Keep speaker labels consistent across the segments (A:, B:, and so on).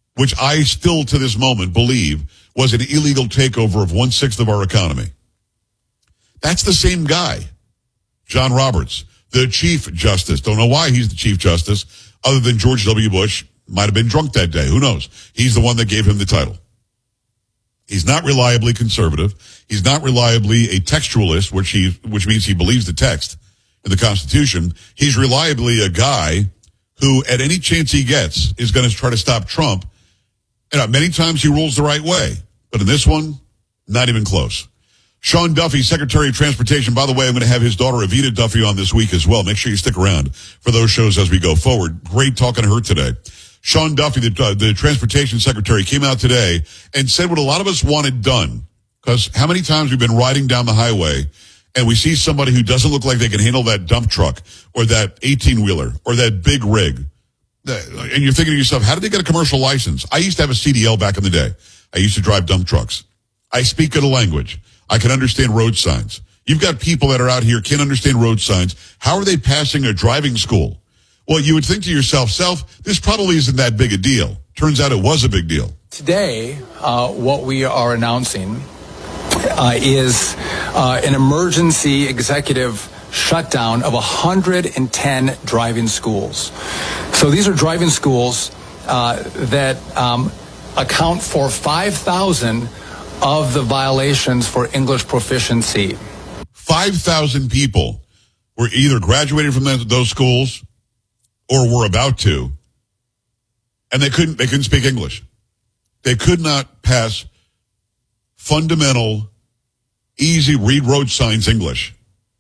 A: which I still to this moment believe was an illegal takeover of 1/6 of our economy. That's the same guy, John Roberts, the Chief Justice. Don't know why he's the Chief Justice, other than George W. Bush might have been drunk that day. Who knows? He's the one that gave him the title. He's not reliably conservative. He's not reliably a textualist, which means he believes the text in the Constitution. He's reliably a guy who, at any chance he gets, is going to try to stop Trump. And many times he rules the right way. But in this one, not even close. Sean Duffy, Secretary of Transportation. By the way, I'm going to have his daughter, Evita Duffy, on this week as well. Make sure you stick around for those shows as we go forward. Great talking to her today. Sean Duffy, the Transportation Secretary, came out today and said what a lot of us wanted done. Because how many times we've been riding down the highway and we see somebody who doesn't look like they can handle that dump truck or that 18-wheeler or that big rig. And you're thinking to yourself, how did they get a commercial license? I used to have a CDL back in the day. I used to drive dump trucks. I speak the language. I can understand road signs. You've got people that are out here can't understand road signs. How are they passing a driving school? Well, you would think to yourself, this probably isn't that big a deal. Turns out it was a big deal.
B: Today, what we are announcing is an emergency executive shutdown of 110 driving schools. So these are driving schools that account for 5,000 of the violations for English proficiency.
A: 5,000 people were either graduated from those schools or were about to, and they couldn't speak English. They could not pass fundamental, easy read road signs English.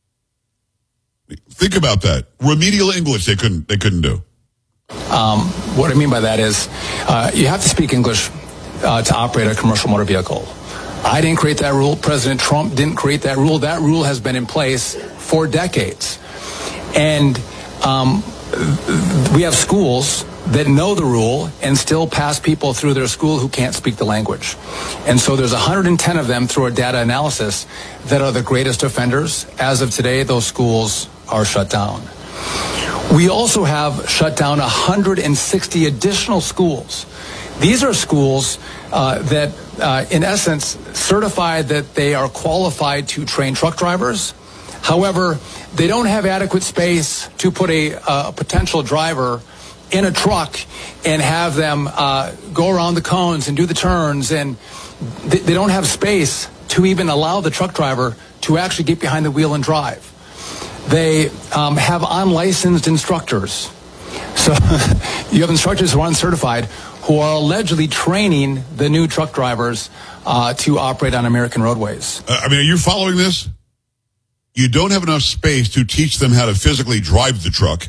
A: Think about that. Remedial English they couldn't do.
B: What I mean by that is you have to speak English to operate a commercial motor vehicle. I didn't create that rule. President Trump didn't create that rule. That rule has been in place for decades. And we have schools that know the rule and still pass people through their school who can't speak the language. And so there's 110 of them through our data analysis that are the greatest offenders. As of today, those schools are shut down. We also have shut down 160 additional schools. These are schools that, in essence, certify that they are qualified to train truck drivers. However, they don't have adequate space to put a potential driver in a truck and have them go around the cones and do the turns. And they don't have space to even allow the truck driver to actually get behind the wheel and drive. They have unlicensed instructors. So you have instructors who are uncertified who are allegedly training the new truck drivers to operate on American roadways.
A: Are you following this? You don't have enough space to teach them how to physically drive the truck.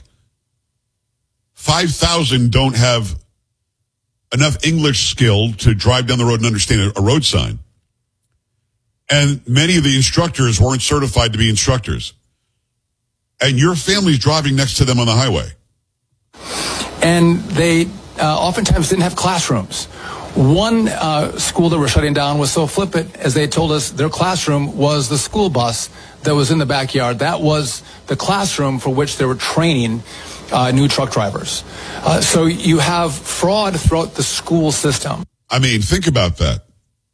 A: 5,000 don't have enough English skill to drive down the road and understand a road sign. And many of the instructors weren't certified to be instructors. And your family's driving next to them on the highway.
B: And they oftentimes didn't have classrooms. One school that we're shutting down was so flippant, as they told us their classroom was the school bus that was in the backyard. That was the classroom for which they were training new truck drivers. So you have fraud throughout the school system.
A: Think about that.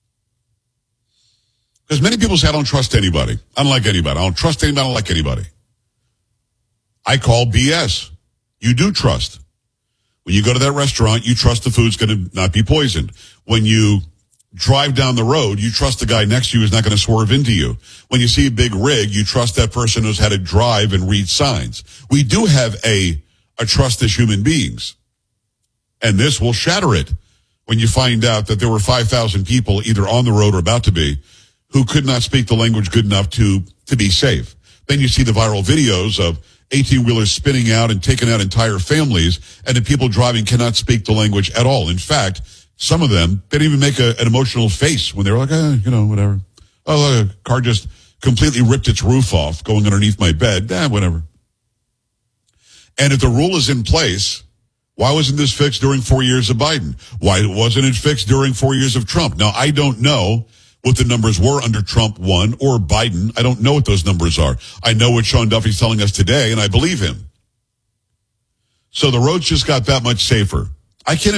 A: Because many people say, I don't trust anybody. I don't like anybody. I don't trust anybody. I don't like anybody. I call BS. You do trust. When you go to that restaurant, you trust the food's going to not be poisoned. When you drive down the road, you trust the guy next to you is not going to swerve into you. When you see a big rig, you trust that person knows how to drive and read signs. We do have a trust as human beings. And this will shatter it when you find out that there were 5,000 people either on the road or about to be who could not speak the language good enough to be safe. Then you see the viral videos of 18-wheelers spinning out and taking out entire families, and the people driving cannot speak the language at all. In fact, some of them didn't even make an emotional face when they were like, whatever. Oh, look, a car just completely ripped its roof off going underneath my bed. Whatever. And if the rule is in place, why wasn't this fixed during 4 years of Biden? Why wasn't it fixed during 4 years of Trump? Now, I don't know what the numbers were under Trump 1 or Biden. I don't know what those numbers are. I know what Sean Duffy's telling us today, and I believe him. So the roads just got that much safer. I can't